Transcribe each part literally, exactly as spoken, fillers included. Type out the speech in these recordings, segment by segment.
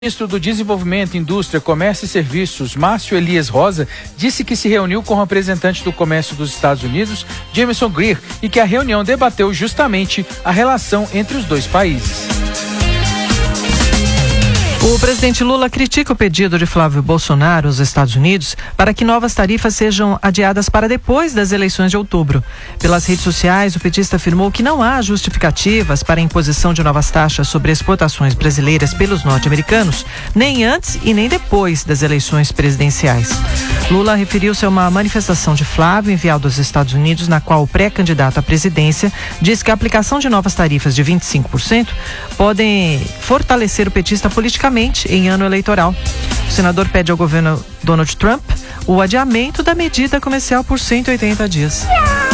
O ministro do Desenvolvimento, Indústria, Comércio e Serviços, Márcio Elias Rosa, disse que se reuniu com o representante do comércio dos Estados Unidos, Jamieson Greer, e que a reunião debateu justamente a relação entre os dois países. O presidente Lula critica o pedido de Flávio Bolsonaro aos Estados Unidos para que novas tarifas sejam adiadas para depois das eleições de outubro. Pelas redes sociais, o petista afirmou que não há justificativas para a imposição de novas taxas sobre exportações brasileiras pelos norte-americanos, nem antes e nem depois das eleições presidenciais. Lula referiu-se a uma manifestação de Flávio enviada aos Estados Unidos, na qual o pré-candidato à presidência diz que a aplicação de novas tarifas de vinte e cinco por cento podem fortalecer o petista politicamente em ano eleitoral. O senador pede ao governo Donald Trump o adiamento da medida comercial por cento e oitenta dias.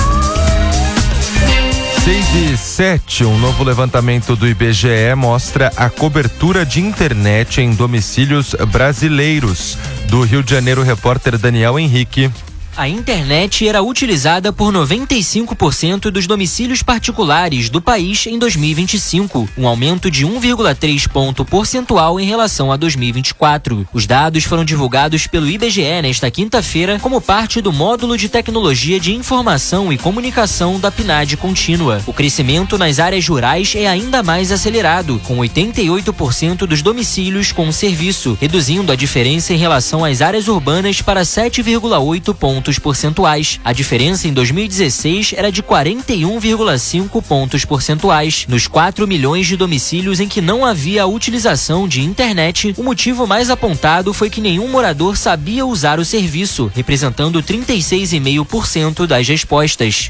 seis e sete, um novo levantamento do I B G E mostra a cobertura de internet em domicílios brasileiros. Do Rio de Janeiro, o repórter Daniel Henrique. A internet era utilizada por noventa e cinco por cento dos domicílios particulares do país em dois mil e vinte e cinco, um aumento de um vírgula três ponto percentual em relação a dois mil e vinte e quatro. Os dados foram divulgados pelo I B G E nesta quinta-feira como parte do módulo de tecnologia de informação e comunicação da P N A D contínua. O crescimento nas áreas rurais é ainda mais acelerado, com oitenta e oito por cento dos domicílios com serviço, reduzindo a diferença em relação às áreas urbanas para sete vírgula oito pontos percentuais. A diferença em dois mil e dezesseis era de quarenta e um vírgula cinco pontos percentuais. Nos quatro milhões de domicílios em que não havia a utilização de internet, o motivo mais apontado foi que nenhum morador sabia usar o serviço, representando trinta e seis vírgula cinco por cento das respostas.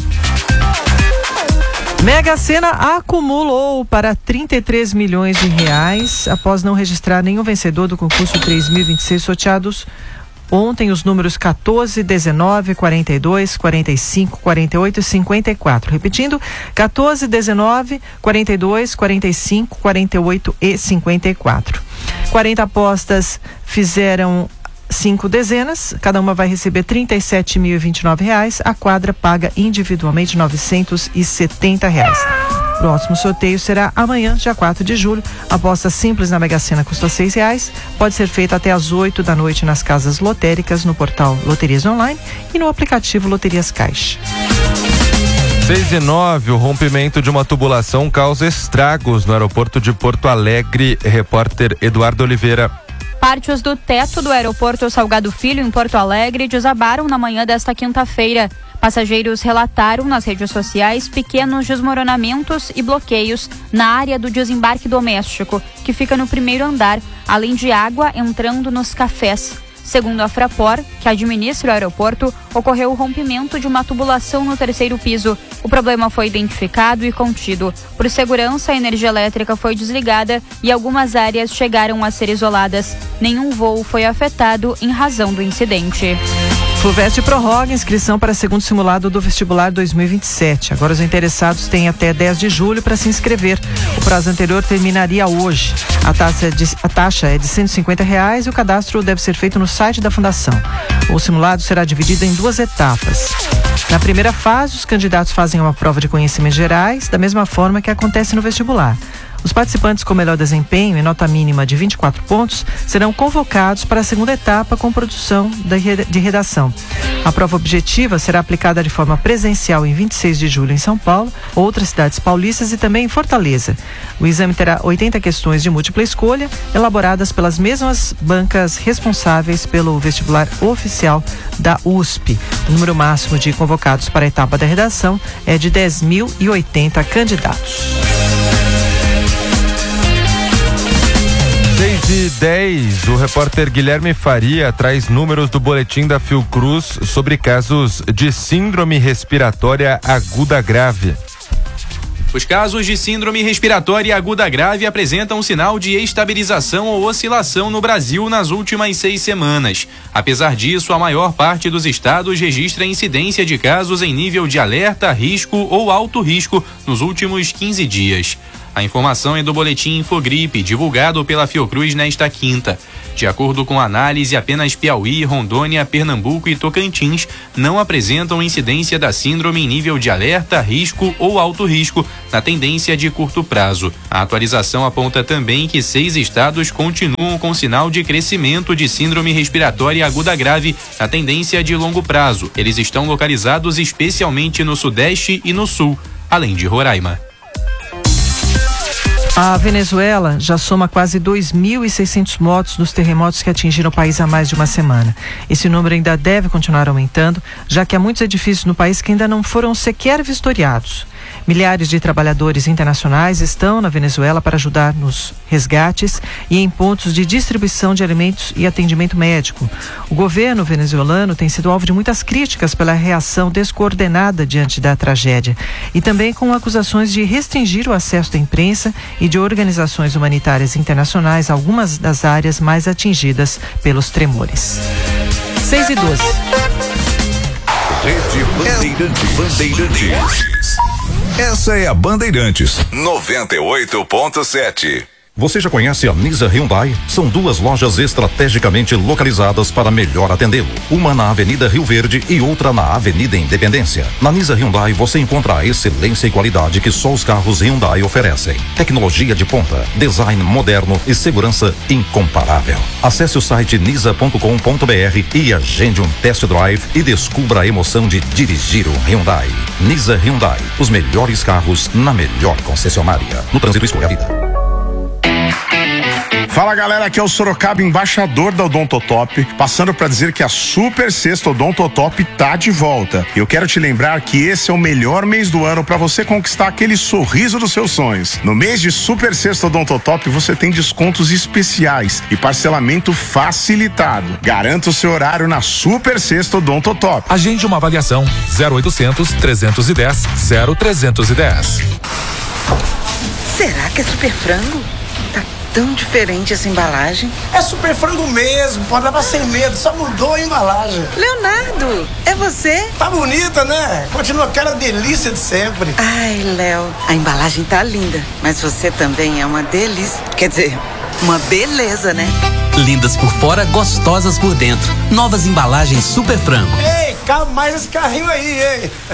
Mega Sena acumulou para trinta e três milhões de reais após não registrar nenhum vencedor do concurso três mil e vinte e seis sorteados ontem. Os números quatorze, dezenove, quarenta e dois, quarenta e cinco, quarenta e oito e cinquenta e quatro. Repetindo, quatorze, dezenove, quarenta e dois, quarenta e cinco, quarenta e oito e cinquenta e quatro. quarenta apostas fizeram cinco dezenas, cada uma vai receber trinta e sete mil e vinte e nove reais. A quadra paga individualmente novecentos e setenta reais. O próximo sorteio será amanhã, dia quatro de julho. A aposta simples na Mega Sena custa seis reais. Pode ser feita até às oito da noite nas casas lotéricas, no portal Loterias Online e no aplicativo Loterias Caixa. seis e nove, o rompimento de uma tubulação causa estragos no aeroporto de Porto Alegre. Repórter Eduardo Oliveira. Partes do teto do aeroporto Salgado Filho, em Porto Alegre, desabaram na manhã desta quinta-feira. Passageiros relataram nas redes sociais pequenos desmoronamentos e bloqueios na área do desembarque doméstico, que fica no primeiro andar, além de água entrando nos cafés. Segundo a Fraport, que administra o aeroporto, ocorreu o rompimento de uma tubulação no terceiro piso. O problema foi identificado e contido. Por segurança, a energia elétrica foi desligada e algumas áreas chegaram a ser isoladas. Nenhum voo foi afetado em razão do incidente. FUVEST prorroga a inscrição para segundo simulado do vestibular dois mil e vinte e sete. Agora os interessados têm até dez de julho para se inscrever. O prazo anterior terminaria hoje. A taxa, de, a taxa é de cento e cinquenta reais e o cadastro deve ser feito no site da Fundação. O simulado será dividido em duas etapas. Na primeira fase, os candidatos fazem uma prova de conhecimentos gerais, da mesma forma que acontece no vestibular. Os participantes com melhor desempenho e nota mínima de vinte e quatro pontos serão convocados para a segunda etapa com produção de redação. A prova objetiva será aplicada de forma presencial em vinte e seis de julho em São Paulo, outras cidades paulistas e também em Fortaleza. O exame terá oitenta questões de múltipla escolha, elaboradas pelas mesmas bancas responsáveis pelo vestibular oficial da U S P. O número máximo de convocados para a etapa da redação é de dez mil e oitenta candidatos. seis e dez, o repórter Guilherme Faria traz números do boletim da Fiocruz sobre casos de síndrome respiratória aguda grave. Os casos de síndrome respiratória aguda grave apresentam um sinal de estabilização ou oscilação no Brasil nas últimas seis semanas. Apesar disso, a maior parte dos estados registra incidência de casos em nível de alerta, risco ou alto risco nos últimos quinze dias. A informação é do boletim Infogripe, divulgado pela Fiocruz nesta quinta. De acordo com a análise, apenas Piauí, Rondônia, Pernambuco e Tocantins não apresentam incidência da síndrome em nível de alerta, risco ou alto risco na tendência de curto prazo. A atualização aponta também que seis estados continuam com sinal de crescimento de síndrome respiratória aguda grave na tendência de longo prazo. Eles estão localizados especialmente no Sudeste e no Sul, além de Roraima. A Venezuela já soma quase dois mil e seiscentos mortos nos terremotos que atingiram o país há mais de uma semana. Esse número ainda deve continuar aumentando, já que há muitos edifícios no país que ainda não foram sequer vistoriados. Milhares de trabalhadores internacionais estão na Venezuela para ajudar nos resgates e em pontos de distribuição de alimentos e atendimento médico. O governo venezuelano tem sido alvo de muitas críticas pela reação descoordenada diante da tragédia e também com acusações de restringir o acesso da imprensa e de organizações humanitárias internacionais a algumas das áreas mais atingidas pelos tremores. seis e doze. Rede Bandeirantes. Bandeirantes. Essa é a Bandeirantes noventa e oito ponto sete. Você já conhece a Nisa Hyundai? São duas lojas estrategicamente localizadas para melhor atendê-lo. Uma na Avenida Rio Verde e outra na Avenida Independência. Na Nisa Hyundai você encontra a excelência e qualidade que só os carros Hyundai oferecem. Tecnologia de ponta, design moderno e segurança incomparável. Acesse o site nisa ponto com ponto br e agende um test drive e descubra a emoção de dirigir um Hyundai. Nisa Hyundai, os melhores carros na melhor concessionária. No trânsito, escolha a vida. Fala galera, aqui é o Sorocaba, embaixador da Odontotop, passando para dizer que a Super Sexta Odontotop tá de volta. Eu quero te lembrar que esse é o melhor mês do ano para você conquistar aquele sorriso dos seus sonhos. No mês de Super Sexta Odontotop você tem descontos especiais e parcelamento facilitado. Garanta o seu horário na Super Sexta Odontotop. Agende uma avaliação zero oitocentos, trezentos e dez, zero trezentos e dez. Será que é Super Frango? Tá tão diferente essa embalagem. É Super Frango mesmo, pode levar sem medo, só mudou a embalagem. Leonardo, é você? Tá bonita, né? Continua aquela delícia de sempre. Ai, Léo, a embalagem tá linda, mas você também é uma delícia. Quer dizer, uma beleza, né? Lindas por fora, gostosas por dentro. Novas embalagens Super Frango. Ei, calma mais esse carrinho aí, hein?